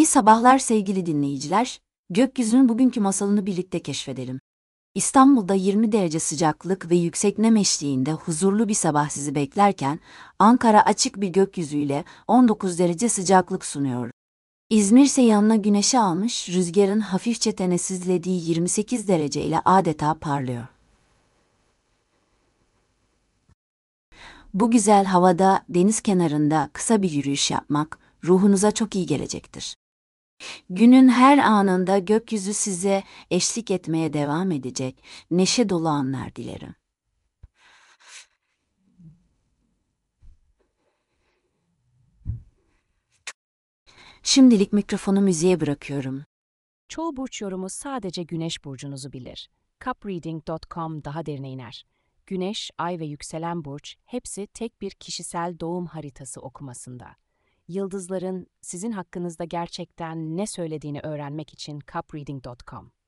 İyi sabahlar sevgili dinleyiciler. Gökyüzünün bugünkü masalını birlikte keşfedelim. İstanbul'da 20 derece sıcaklık ve yüksek nem eşliğinde huzurlu bir sabah sizi beklerken, Ankara açık bir gökyüzüyle 19 derece sıcaklık sunuyor. İzmir ise yanına güneşi almış, rüzgarın hafifçe tenesizlediği 28 derece ile adeta parlıyor. Bu güzel havada deniz kenarında kısa bir yürüyüş yapmak ruhunuza çok iyi gelecektir. Günün her anında gökyüzü size eşlik etmeye devam edecek, neşe dolu anlar dilerim. Şimdilik mikrofonu müziğe bırakıyorum. Çoğu burç yorumu sadece Güneş burcunuzu bilir. Cupreading.com daha derine iner. Güneş, Ay ve yükselen burç hepsi tek bir kişisel doğum haritası okumasında. Yıldızların sizin hakkınızda gerçekten ne söylediğini öğrenmek için Cupreading.com.